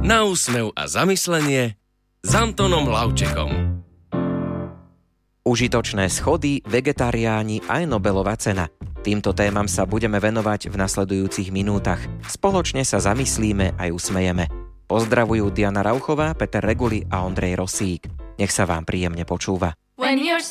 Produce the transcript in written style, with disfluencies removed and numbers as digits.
Na úsmev a zamyslenie s Antonom Lavčekom. Užitočné schody, vegetariáni aj Nobelova cena. Týmto témam sa budeme venovať v nasledujúcich minútach. Spoločne sa zamyslíme aj usmejeme. Pozdravujú Diana Rauchová, Peter Reguli a Ondrej Rosík. Nech sa vám príjemne počúva. When you're